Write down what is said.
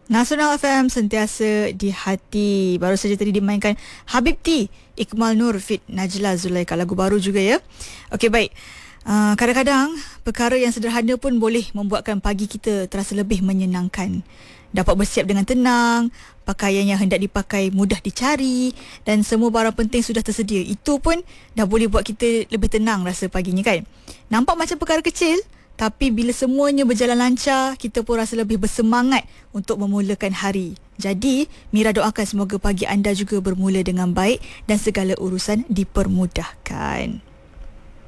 Nasional FM sentiasa di hati. Baru saja tadi dimainkan Habibti, Iqmal Nur Fit Najla Zulaika, lagu baru juga ya. Okey, baik. Kadang-kadang perkara yang sederhana pun boleh membuatkan pagi kita terasa lebih menyenangkan. Dapat bersiap dengan tenang, pakaian yang hendak dipakai mudah dicari dan semua barang penting sudah tersedia. Itu pun dah boleh buat kita lebih tenang rasa paginya kan. Nampak macam perkara kecil, tapi bila semuanya berjalan lancar, kita pun rasa lebih bersemangat untuk memulakan hari. Jadi, Mira doakan semoga pagi anda juga bermula dengan baik dan segala urusan dipermudahkan.